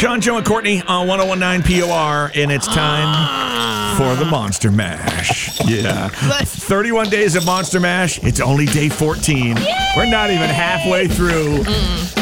John, Joe, and Courtney on 101.9 POR, and it's time for the Monster Mash. Yeah. 31 days of Monster Mash. It's only day 14. Yay! We're not even halfway through.